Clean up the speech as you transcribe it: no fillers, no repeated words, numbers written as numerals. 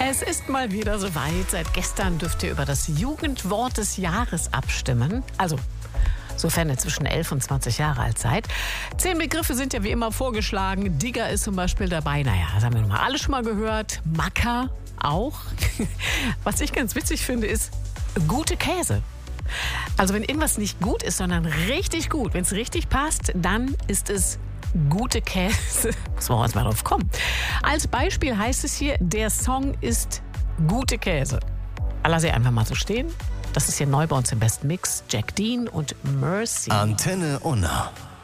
Es ist mal wieder soweit. Seit gestern dürft ihr über das Jugendwort des Jahres abstimmen. Also, sofern ihr zwischen 11 und 20 Jahre alt seid. 10 Begriffe sind ja wie immer vorgeschlagen. Digger ist zum Beispiel dabei. Naja, das haben wir nun mal alle schon mal gehört. Macker auch. Was ich ganz witzig finde, ist gute Käse. Also wenn irgendwas nicht gut ist, sondern richtig gut, wenn es richtig passt, dann ist es gute Käse. Muss man auch erstmal drauf kommen. Als Beispiel heißt es hier, der Song ist gute Käse. Lass sie einfach mal so stehen. Das ist hier neu bei uns im besten Mix. Jack Dean und Mercy. Antenne Unna.